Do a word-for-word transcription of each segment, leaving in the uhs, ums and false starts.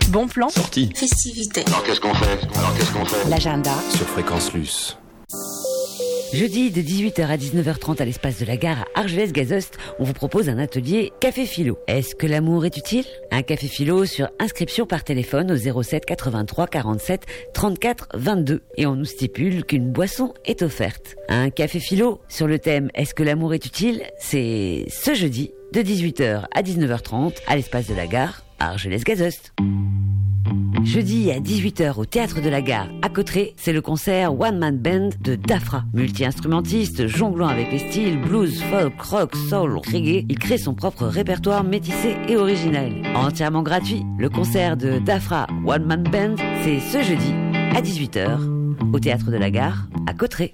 Bon plan. Sortie. Festivité. Alors qu'est-ce qu'on fait Alors qu'est-ce qu'on fait L'agenda. Sur Fréquence Luce. Jeudi de dix-huit heures à dix-neuf heures trente à l'espace de la gare à Argelès-Gazost, on vous propose un atelier Café Philo. Est-ce que l'amour est utile ? Un Café Philo sur inscription par téléphone au zéro sept quatre-vingt-trois quarante-sept trente-quatre vingt-deux. Et on nous stipule qu'une boisson est offerte. Un Café Philo sur le thème Est-ce que l'amour est utile ? C'est ce jeudi de dix-huit heures à dix-neuf heures trente à l'espace de la gare à Argelès-Gazost. Jeudi à dix-huit heures au Théâtre de la Gare à Cauterets, c'est le concert One Man Band de Dafra. Multi-instrumentiste, jonglant avec les styles blues, folk, rock, soul, reggae, il crée son propre répertoire métissé et original. Entièrement gratuit, le concert de Dafra One Man Band, c'est ce jeudi à dix-huit heures au Théâtre de la Gare à Cauterets.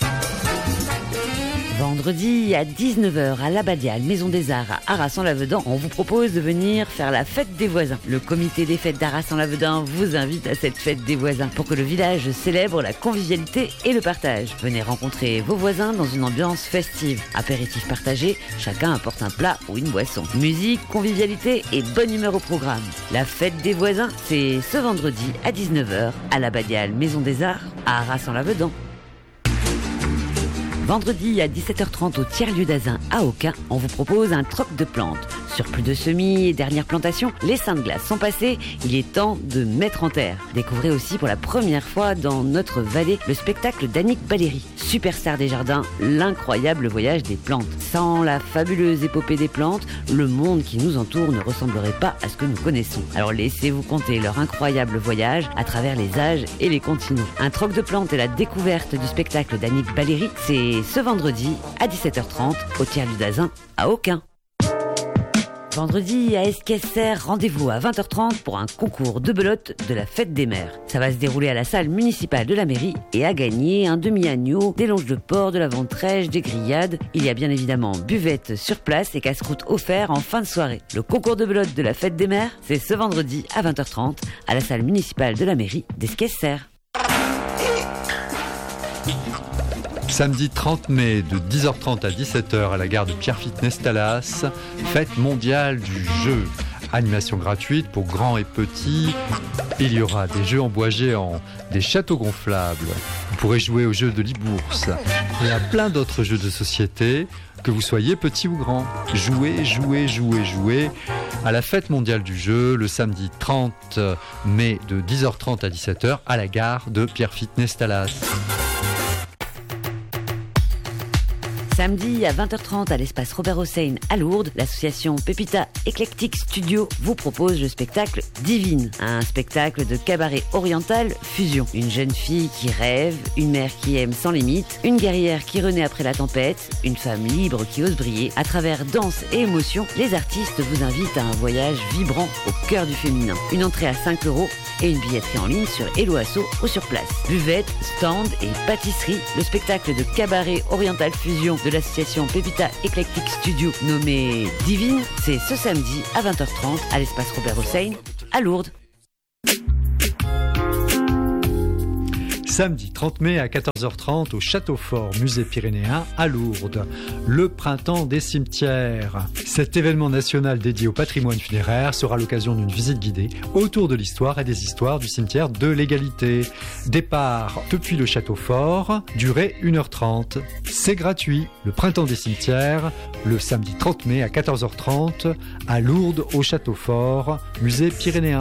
Vendredi à dix-neuf heures à l'Abbadiale, Maison des Arts à Arras-en-Lavedan, on vous propose de venir faire la fête des voisins. Le comité des fêtes d'Arras-en-Lavedan vous invite à cette fête des voisins pour que le village célèbre la convivialité et le partage. Venez rencontrer vos voisins dans une ambiance festive. Apéritif partagé, chacun apporte un plat ou une boisson. Musique, convivialité et bonne humeur au programme. La fête des voisins, c'est ce vendredi à dix-neuf heures à l'Abbadiale, Maison des Arts à Arras-en-Lavedan. Vendredi à dix-sept heures trente au Tiers-Lieu d'Azun à Aucun, on vous propose un troc de plantes. Sur plus de semis et dernières plantations, les seins de glace sont passés, il est temps de mettre en terre. Découvrez aussi pour la première fois dans notre vallée le spectacle d'Annick Baléry, superstar des jardins, l'incroyable voyage des plantes. Sans la fabuleuse épopée des plantes, le monde qui nous entoure ne ressemblerait pas à ce que nous connaissons. Alors laissez-vous compter leur incroyable voyage à travers les âges et les continents. Un troc de plantes et la découverte du spectacle d'Annick Baléry, c'est ce vendredi à dix-sept heures trente au Tiers-Lieu d'Azun à Aucun. Vendredi à Esquesser, rendez-vous à vingt heures trente pour un concours de belote de la fête des mères. Ça va se dérouler à la salle municipale de la mairie et à gagner un demi-agneau, des longes de porc, de la ventrèche, des grillades. Il y a bien évidemment buvette sur place et casse-croûte offert en fin de soirée. Le concours de belote de la fête des mères, c'est ce vendredi à vingt heures trente à la salle municipale de la mairie d'Esquesser. Samedi trente mai de dix heures trente à dix-sept heures à la gare de Pierrefitte-Nestalas, fête mondiale du jeu. Animation gratuite pour grands et petits. Il y aura des jeux en bois géants, des châteaux gonflables. Vous pourrez jouer aux jeux de l'e-bourse et à plein d'autres jeux de société, que vous soyez petit ou grand. Jouez, jouez, jouez, jouez à la fête mondiale du jeu le samedi trente mai de dix heures trente à dix-sept heures à la gare de Pierrefitte-Nestalas. Samedi à vingt heures trente à l'espace Robert Hossein à Lourdes, l'association Pépita Eclectic Studio vous propose le spectacle Divine, un spectacle de cabaret oriental fusion. Une jeune fille qui rêve, une mère qui aime sans limite, une guerrière qui renaît après la tempête, une femme libre qui ose briller. À travers danse et émotion, les artistes vous invitent à un voyage vibrant au cœur du féminin. Une entrée à cinq euros et une billetterie en ligne sur Hello Asso ou sur place. Buvette, stand et pâtisserie, le spectacle de cabaret oriental fusion de l'association Pépita Eclectic Studio nommé Divine, c'est ce samedi à vingt heures trente à l'espace Robert Hossein à Lourdes. Samedi trente mai à quatorze heures trente au Château Fort, musée pyrénéen à Lourdes. Le printemps des cimetières. Cet événement national dédié au patrimoine funéraire sera l'occasion d'une visite guidée autour de l'histoire et des histoires du cimetière de l'Égalité. Départ depuis le Château Fort, durée une heure trente. C'est gratuit. Le printemps des cimetières, le samedi trente mai à quatorze heures trente à Lourdes au Château Fort, musée pyrénéen.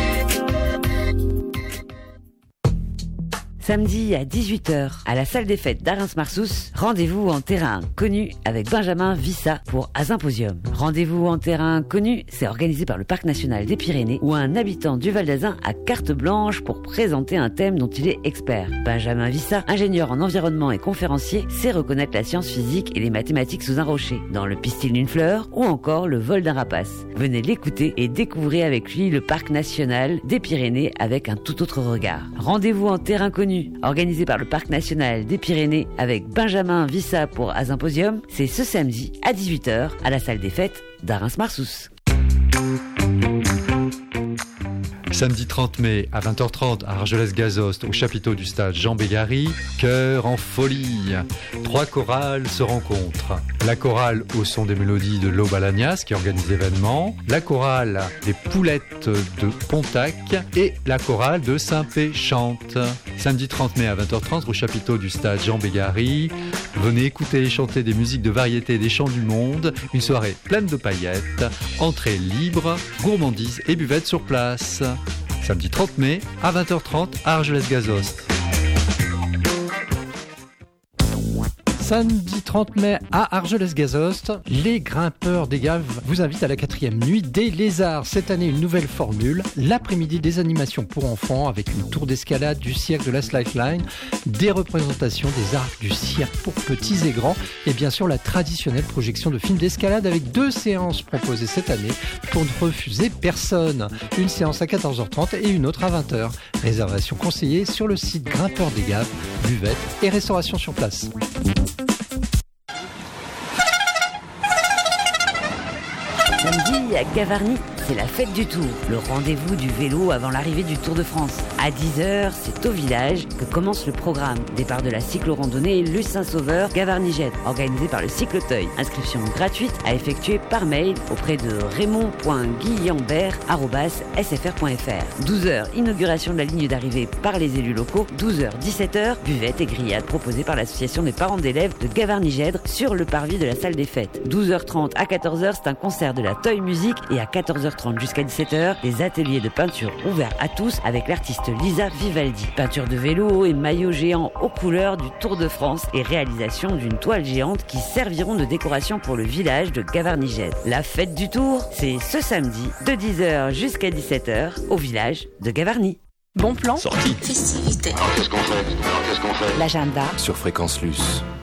Samedi à dix-huit heures, à la salle des fêtes d'Arens-Marsous, rendez-vous en terrain connu avec Benjamin Vissa pour Azymposium. Rendez-vous en terrain connu, c'est organisé par le Parc national des Pyrénées où un habitant du Val d'Azun a carte blanche pour présenter un thème dont il est expert. Benjamin Vissa, ingénieur en environnement et conférencier, sait reconnaître la science physique et les mathématiques sous un rocher, dans le pistil d'une fleur ou encore le vol d'un rapace. Venez l'écouter et découvrez avec lui le Parc national des Pyrénées avec un tout autre regard. Rendez-vous en terrain connu organisé par le Parc national des Pyrénées avec Benjamin Vissa pour Azymposium, c'est ce samedi à dix-huit heures à la salle des fêtes d'Arens-Marsous. Samedi trente mai à vingt heures trente à Argelès-Gazost, au chapiteau du stade Jean Bégary, Cœur en folie. Trois chorales se rencontrent. La chorale au son des mélodies de l'Aube à l'Agnas qui organise l'événement, la chorale des Poulettes de Pontac et la chorale de Saint-Pé chante. Samedi trente mai à vingt heures trente au chapiteau du stade Jean Bégary. Venez écouter et chanter des musiques de variété des chants du monde. Une soirée pleine de paillettes, entrée libre, gourmandise et buvette sur place. Samedi trente mai à vingt heures trente à Argelès-Gazost. Samedi trente mai à Argelès-Gazost, les grimpeurs des Gaves vous invitent à la quatrième nuit des lézards. Cette année, une nouvelle formule. L'après-midi, des animations pour enfants avec une tour d'escalade du cirque de la Slackline, des représentations des arts du cirque pour petits et grands et bien sûr la traditionnelle projection de films d'escalade avec deux séances proposées cette année pour ne refuser personne. Une séance à quatorze heures trente et une autre à vingt heures. Réservation conseillée sur le site Grimpeurs des Gaves, buvette et restauration sur place. Samedi à Gavarnie, c'est la fête du Tour, le rendez-vous du vélo avant l'arrivée du Tour de France. À dix heures, c'est au village que commence le programme. Départ de la cyclo-randonnée Luce-Saint-Sauveur Gavarnie-Gède, organisée par le Cycloteuil. Inscription gratuite à effectuer par mail auprès de raymond point guillambert arobase s f r point f r. douze heures, inauguration de la ligne d'arrivée par les élus locaux. douze heures dix-sept heures, buvette et grillade proposée par l'association des parents d'élèves de Gavarnie-Gède sur le parvis de la salle des fêtes. douze heures trente à quatorze heures, c'est un concert de la Toy Music et à quatorze heures trente jusqu'à dix-sept heures, des ateliers de peinture ouverts à tous avec l'artiste Lisa Vivaldi. Peinture de vélo et maillot géant aux couleurs du Tour de France et réalisation d'une toile géante qui serviront de décoration pour le village de Gavarnie-Gède. La fête du Tour, c'est ce samedi de dix heures jusqu'à dix-sept heures au village de Gavarnie. Bon plan. Sortie. Festivité. Alors qu'est-ce qu'on fait Alors qu'est-ce qu'on fait L'agenda. Sur Fréquence Luce.